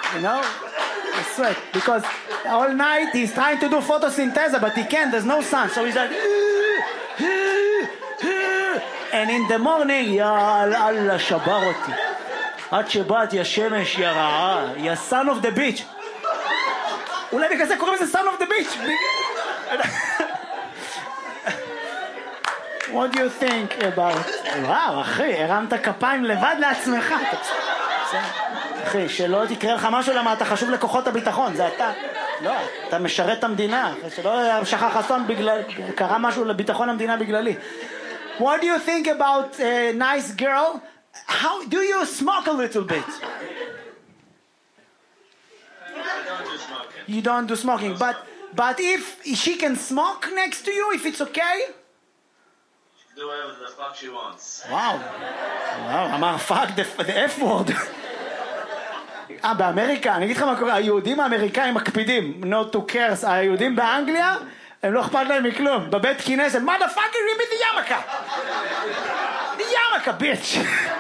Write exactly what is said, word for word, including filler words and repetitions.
You know? I sweat. Because all night he's trying to do photosynthesis, but he can't. There's no sun. So he's like... And in the morning, יא אללה, שבר אותי. עד שבאת, יא שמש, יא רעה, יא son of the beach. אולי בגלל זה קוראים לזה son of the beach. What do you think about... וואו, אחי, הרמת כפיים לבד לעצמך. אחי, שלא תקרא לך משהו למה אתה חשוב לכוחות הביטחון, זה אתה. לא, אתה משרת את המדינה. שלא שכח אסון בגלל... קרה משהו לביטחון המדינה בגללי. What do you think about a nice girl? How do you smoke a little bit? I don't do smoking. You don't do smoking, but but if she can smoke next to you, if it's okay? Do whatever the fuck she wants. Wow. Wow, אמר fuck the, the F word. אה, באמריקה, אני אגיד לך מה קורה, היהודים האמריקאים מקפידים, not to curse, היהודים באנגליה, הם לא אכפת להם מכלום, בבית כנסת, motherfucker, give me the yarmulke. The yarmulke, bitch.